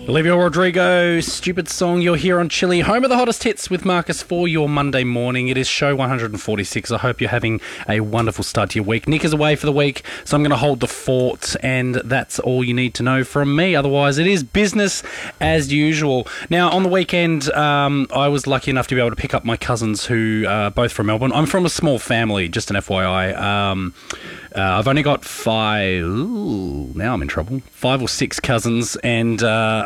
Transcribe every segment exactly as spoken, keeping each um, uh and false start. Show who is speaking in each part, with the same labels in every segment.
Speaker 1: Olivia Rodrigo, Stupid Song. You're here on Chili, home of the hottest hits with Marcus for your Monday morning. It is show one forty-six. I hope you're having a wonderful start to your week. Nick is away for the week, so I'm going to hold the fort, and that's all you need to know from me. Otherwise, it is business as usual. Now, on the weekend, um, I was lucky enough to be able to pick up my cousins who are both from Melbourne. I'm from a small family, just an F Y I. Um, uh, I've only got five... Ooh, now I'm in trouble. Five or six cousins, and... Uh,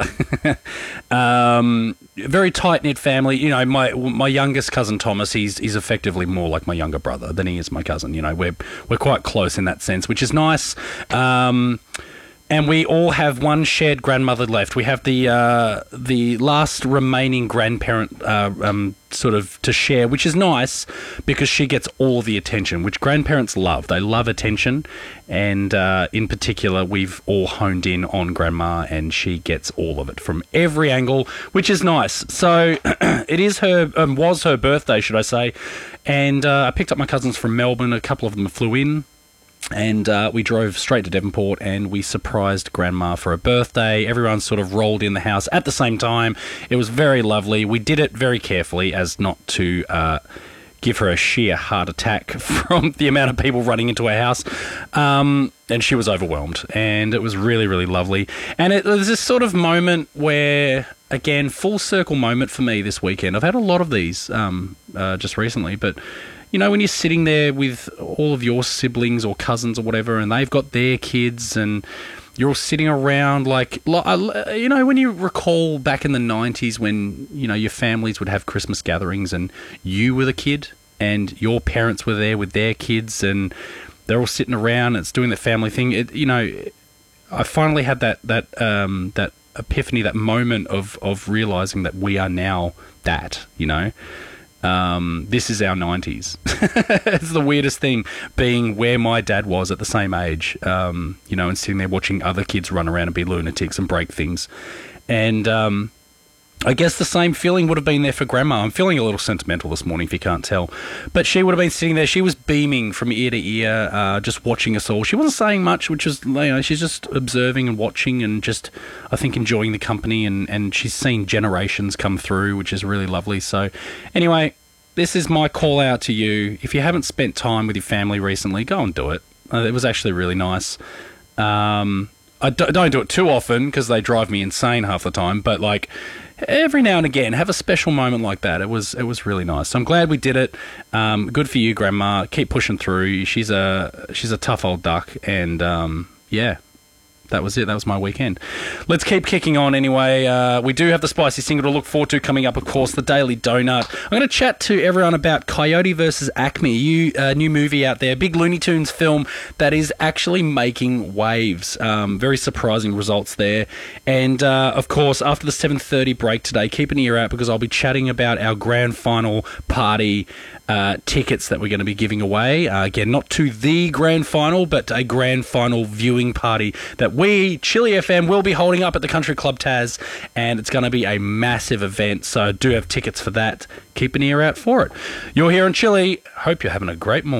Speaker 1: um, very tight-knit family. You know, my my youngest cousin Thomas, he's he's effectively more like my younger brother than he is my cousin. You know, we're we're quite close in that sense, which is nice. Um, and we all have one shared grandmother left. We have the uh, the last remaining grandparent uh, um, sort of to share, which is nice because she gets all the attention, which grandparents love. They love attention, and uh, in particular, we've all honed in on Grandma, and she gets all of it from every angle, which is nice. So it is her um, was her birthday, should I say? And uh, I picked up my cousins from Melbourne. A couple of them flew in. And uh, we drove straight to Devonport and we surprised Grandma for her birthday. Everyone sort of rolled in the house at the same time. It was very lovely. We did it very carefully as not to uh, give her a sheer heart attack from the amount of people running into her house. Um, and she was overwhelmed. And it was really, really lovely. And it was this sort of moment where, again, full circle moment for me this weekend. I've had a lot of these um, uh, just recently, but... You know, when you're sitting there with all of your siblings or cousins or whatever, and they've got their kids, and you're all sitting around like, you know, when you recall back in the nineties when, you know, your families would have Christmas gatherings and you were the kid and your parents were there with their kids and they're all sitting around and it's doing the family thing. It, you know, I finally had that, that, um, that epiphany, that moment of, of realizing that we are now that, you know. Um, this is our nineties. It's the weirdest thing, being where my dad was at the same age, um, you know, and sitting there watching other kids run around and be lunatics and break things. And um, I guess the same feeling would have been there for Grandma. I'm feeling a little sentimental this morning, if you can't tell. But she would have been sitting there. She was beaming from ear to ear, uh, just watching us all. She wasn't saying much, which was, you know, she's just observing and watching and just, I think, enjoying the company. And, and she's seen generations come through, which is really lovely. So anyway, this is my call out to you. If you haven't spent time with your family recently, go and do it. Uh, it was actually really nice. Um, I d- don't do it too often because they drive me insane half the time. But like every now and again, have a special moment like that. It was it was really nice. So I'm glad we did it. Um, good for you, Grandma. Keep pushing through. She's a she's a tough old duck, and um, yeah. That was it. That was my weekend. Let's keep kicking on anyway. Uh, we do have the spicy single to look forward to coming up, of course, the Daily Donut. I'm going to chat to everyone about Coyote versus Acme, you uh, new movie out there, big Looney Tunes film that is actually making waves. Um, very surprising results there. And, uh, of course, after the seven thirty break today, keep an ear out because I'll be chatting about our grand final party uh, tickets that we're going to be giving away. Uh, again, not to the grand final, but a grand final viewing party that we, Chili F M, will be holding up at the Country Club Taz, and it's going to be a massive event, so do have tickets for that. Keep an ear out for it. You're here on Chili. Hope you're having a great morning.